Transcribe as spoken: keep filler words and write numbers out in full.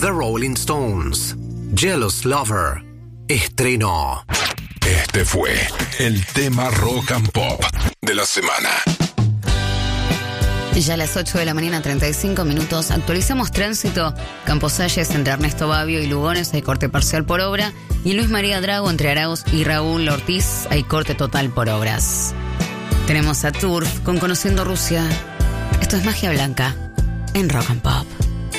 The Rolling Stones, Jealous Lover, estrenó. Este fue el tema Rock and Pop de la semana. Ya a las ocho de la mañana, treinta y cinco minutos, actualizamos tránsito. Campos Salles entre Ernesto Babio y Lugones hay corte parcial por obra. Y en Luis María Drago entre Arauz y Raúl Ortiz hay corte total por obras. Tenemos a Turf con Conociendo Rusia. Esto es Magia Blanca en Rock and Pop.